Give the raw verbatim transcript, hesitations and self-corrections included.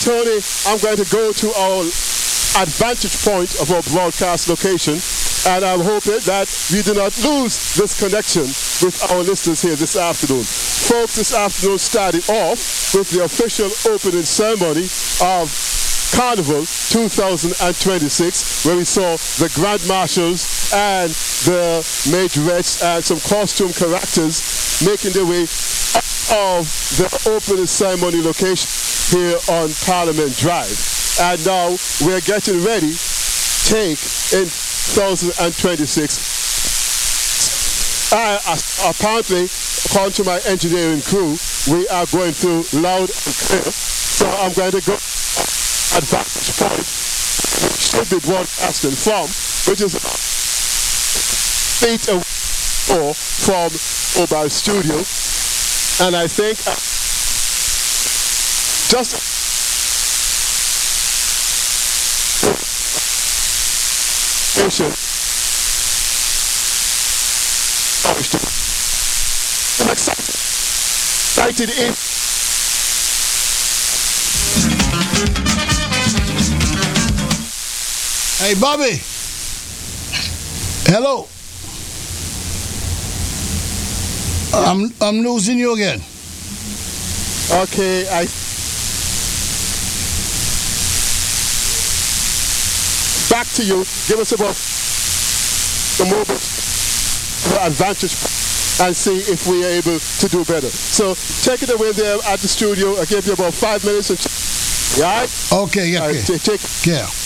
Tony, I'm going to go to our advantage point of our broadcast location, and I'm hoping that we do not lose this connection with our listeners here this afternoon. Folks, this afternoon started off with the official opening ceremony of Carnival two thousand twenty-six, where we saw the Grand Marshals and the majorettes and some costume characters making their way out of the opening ceremony location here on Parliament Drive. And now we're getting ready to take in two thousand twenty-six. Uh, apparently, according to my engineering crew, we are going through loud and clear. So I'm going to go advantage point, which should be broadcasting from, which is feet away from mobile studio. And I think uh, just I'm excited in Hey, Bobby. Hello. I'm I'm losing you again. Okay, I back to you. Give us about the mobile advantage and see if we are able to do better. So take it away there at the studio. I give you about five minutes. And yeah. Okay. Yeah. Right, okay. take. Yeah.